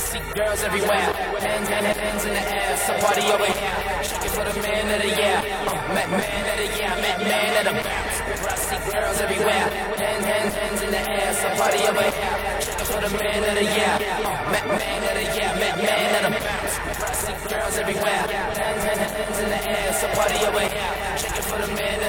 see girls everywhere. Hands in the air, somebody over here. Shaking for the man of the year. Man of the year, man of the bounce. I see girls everywhere. Hands in the air, somebody over here. Shaking for the man of the year. Man of the year, man of the bounce. I see girls everywhere. Hands in the air, somebody over here. Shaking for the man